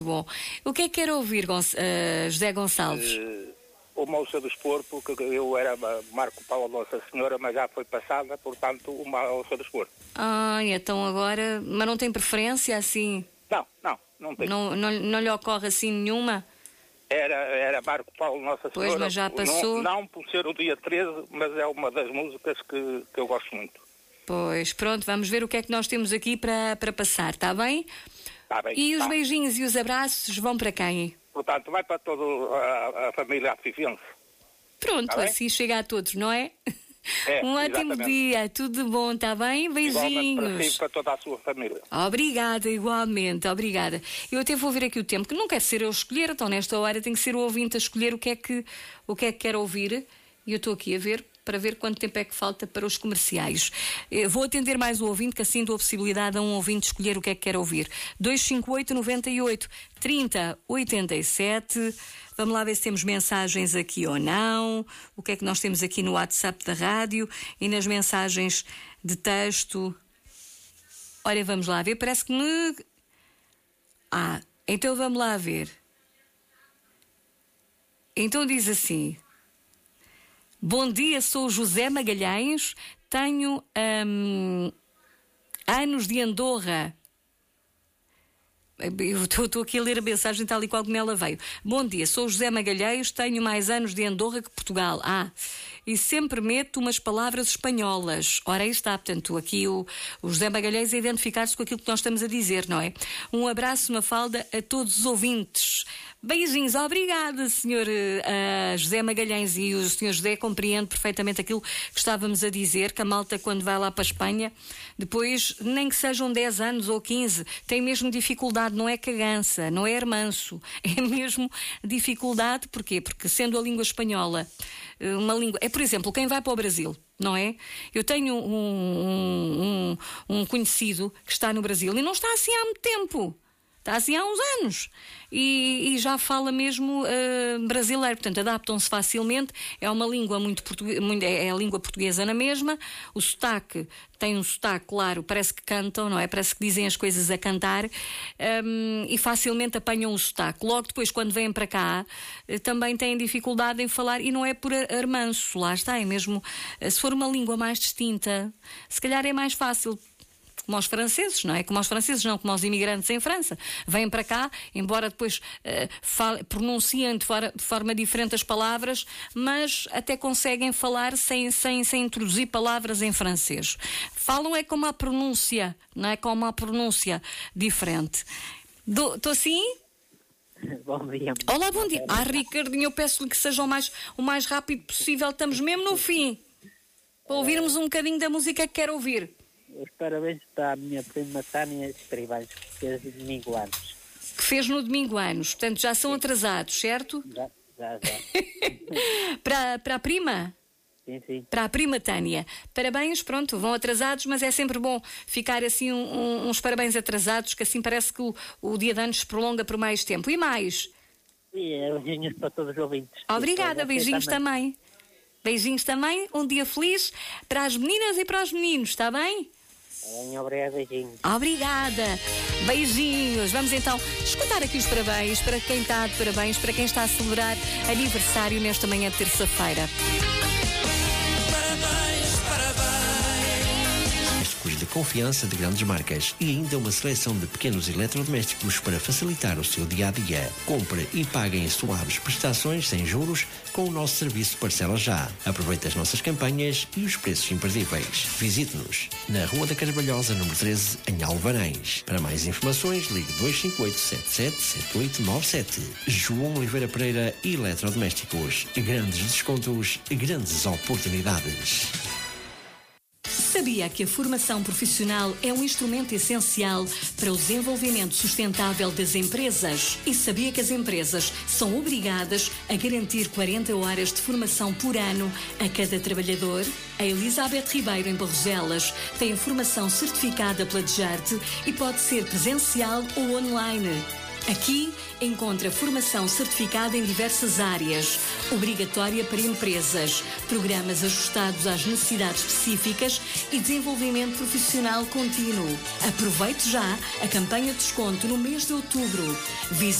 Bom, o que é que quer ouvir, José Gonçalves? O Moça do Expor, porque eu era Marco Paulo Nossa Senhora, mas já foi passada, portanto, o Moça do Expor. Então agora... Mas não tem preferência, assim? Não tem. Não lhe ocorre assim nenhuma? Era Marco Paulo Nossa Senhora. Pois, mas já passou. Não por ser o dia 13, mas é uma das músicas que eu gosto muito. Pois, pronto, vamos ver o que é que nós temos aqui para passar, está bem? Está bem. E os beijinhos e os abraços vão para quem? Portanto, vai para toda a família afifense. Pronto, assim chega a todos, não é? Um ótimo dia, tudo bom, está bem? Beijinhos. Igualmente para si e para toda a sua família. Obrigada, igualmente, obrigada. Eu até vou ver aqui o tempo, que não quer ser eu escolher, então nesta hora tem que ser o ouvinte a escolher o que é que quer ouvir. E eu estou aqui a ver, para ver quanto tempo é que falta para os comerciais. Vou atender mais o ouvinte, que assim dou a possibilidade a um ouvinte escolher o que é que quer ouvir. 258 98 30 87. Vamos lá ver se temos mensagens aqui ou não. O que é que nós temos aqui no WhatsApp da rádio e nas mensagens de texto. Olha, vamos lá ver. Parece que me... então vamos lá ver. Então diz assim: bom dia, sou José Magalhães, tenho anos de Andorra. Eu estou aqui a ler a mensagem tal e qual como ela veio. Bom dia, sou José Magalhães, tenho mais anos de Andorra que Portugal. E sempre meto umas palavras espanholas. Ora, aí está, portanto, aqui o José Magalhães a identificar-se com aquilo que nós estamos a dizer, não é? Um abraço, Mafalda, a todos os ouvintes. Beijinhos, obrigada, Sr. José Magalhães. E o Sr. José compreende perfeitamente aquilo que estávamos a dizer, que a malta, quando vai lá para a Espanha, depois, nem que sejam 10 anos ou 15, tem mesmo dificuldade, não é cagança, não é hermanço, é mesmo dificuldade. Porquê? Porque sendo a língua espanhola uma língua... por exemplo, quem vai para o Brasil, não é? Eu tenho um conhecido que está no Brasil e não está assim há muito tempo. Está assim há uns anos e já fala mesmo brasileiro, portanto adaptam-se facilmente. É uma língua é a língua portuguesa na mesma. O sotaque tem um sotaque, claro, parece que cantam, não é? Parece que dizem as coisas a cantar e facilmente apanham o sotaque. Logo depois, quando vêm para cá, também têm dificuldade em falar, e não é por armanço, lá está, é mesmo, se for uma língua mais distinta, se calhar é mais fácil. Como aos franceses, não é? Como os imigrantes em França. Vêm para cá, embora depois pronunciem de forma diferente as palavras, mas até conseguem falar sem introduzir palavras em francês. Falam é com uma pronúncia, não é? Com uma pronúncia diferente. Estou assim? Bom dia. Olá, bom dia. Ricardinho, eu peço-lhe que seja o mais rápido possível. Estamos mesmo no fim. Para ouvirmos um bocadinho da música que quero ouvir. Os parabéns para a minha prima Tânia Escrivães, que fez de domingo anos. Que fez no domingo anos, portanto já são atrasados, certo? Já. Para a prima? Sim. Para a prima Tânia. Parabéns, pronto, vão atrasados, mas é sempre bom ficar assim uns parabéns atrasados, que assim parece que o dia de anos se prolonga por mais tempo. E mais? Beijinhos para todos os ouvintes. Obrigada, beijinhos também. Beijinhos também, um dia feliz para as meninas e para os meninos, está bem? Obrigada, beijinhos. Obrigada, beijinhos. Vamos então escutar aqui os parabéns para quem está de parabéns, para quem está a celebrar aniversário nesta manhã de terça-feira. De confiança de grandes marcas e ainda uma seleção de pequenos eletrodomésticos para facilitar o seu dia-a-dia. Compre e pague em suaves prestações sem juros com o nosso serviço Parcela Já. Aproveite as nossas campanhas e os preços imperdíveis. Visite-nos na Rua da Carvalhosa, número 13, em Alvarães. Para mais informações, ligue 258 77 7897. João Oliveira Pereira, Eletrodomésticos. Grandes descontos, grandes oportunidades. Sabia que a formação profissional é um instrumento essencial para o desenvolvimento sustentável das empresas? E sabia que as empresas são obrigadas a garantir 40 horas de formação por ano a cada trabalhador? A Elizabeth Ribeiro, em Barroselas, tem a formação certificada pela DGERT e pode ser presencial ou online. Aqui encontra formação certificada em diversas áreas, obrigatória para empresas, programas ajustados às necessidades específicas e desenvolvimento profissional contínuo. Aproveite já a campanha de desconto no mês de outubro.